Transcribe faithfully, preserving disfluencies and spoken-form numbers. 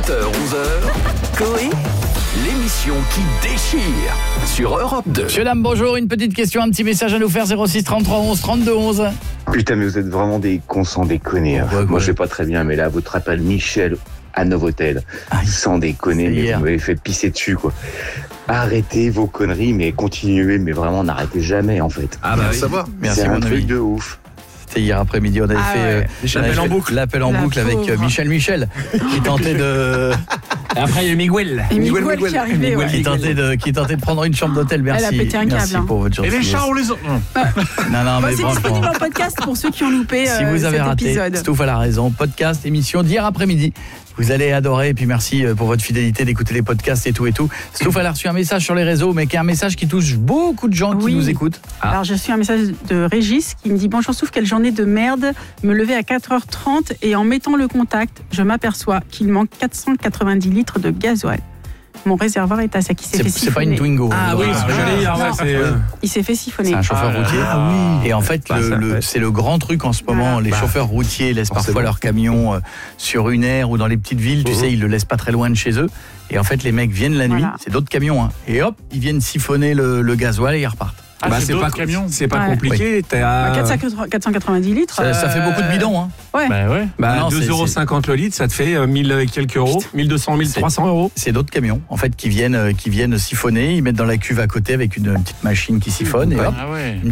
sept heures onze heures, Coé, l'émission qui déchire sur Europe deux. Monsieur, dame, bonjour. Une petite question, un petit message à nous faire. zéro six trente-trois onze trente-deux onze. Putain, mais vous êtes vraiment des cons sans déconner. Hein. Ouais, ouais. Moi, je vais pas très bien, mais là, votre appel Michel à Novotel, Aïe. sans déconner, C'est mais hier. vous m'avez fait pisser dessus, quoi. Arrêtez vos conneries, mais continuez, mais vraiment, n'arrêtez jamais, en fait. Ah bah oui. ça va. Merci, C'est un mon truc ami. de ouf. C'était hier après-midi, on avait Ah fait ouais. euh, L'appel on avait en fait boucle. L'appel en La boucle avec euh, pauvre. Michel Michel, qui tentait de, Et après, il y a Miguel. Et Miguel, Miguel qui est arrivé, Miguel, ouais. qui tentait de, qui tentait de prendre une chambre d'hôtel. Merci. Elle a pété un câble, Merci hein. pour votre Et les gentillesse. chats, on les a. Non, non, Bon, mais c'est franchement. disponible en podcast pour ceux qui ont loupé Si euh, vous avez cet raté, épisode. Stouff a la raison, podcast, émission d'hier après-midi. Vous allez adorer, et puis merci pour votre fidélité d'écouter les podcasts et tout et tout. Stouff a reçu un message sur les réseaux, mais qui est un message qui touche beaucoup de gens qui Oui. nous écoutent. Alors j'ai reçu un message de Régis qui me dit « Bonjour Stouff, quelle journée de merde. Me lever à quatre heures trente et en mettant le contact, je m'aperçois qu'il manque quatre cent quatre-vingt-dix litres de gasoil. Mon réservoir est à sec. Il s'est C'est fait c'est pas une siphonner. Twingo. Ah oui, c'est ce que j'allais dire. ouais, Non. c'est, euh, Il s'est fait siphonner. C'est un chauffeur Ah là routier. là. Ah Et en fait, Bah, le- ça le- fait. c'est le grand truc en ce moment. Voilà. Les Bah, chauffeurs routiers laissent forcément. parfois leur camion euh, sur une aire ou dans les petites villes. Tu Mhm. sais, ils le laissent pas très loin de chez eux. Et en fait, les mecs viennent la nuit. Voilà. C'est d'autres camions. Hein, et hop, ils viennent siphonner le, le gasoil et ils repartent. Ah, bah, c'est pas camions. C'est pas Ouais. compliqué. T'es à. Bah, quatre cent quatre-vingt-dix litres. Ça, ça fait beaucoup de bidons. Hein. Ouais. Bah ouais. Bah, Non, c'est- deux euros cinquante le litre, ça te fait euh, mille et quelques euros. mille deux cents, mille trois cents euros. C'est d'autres camions en fait qui viennent, euh, qui viennent siphonner. Ils mettent dans la cuve à côté avec une, une petite machine qui siphonne et hop. Ah ouais. Une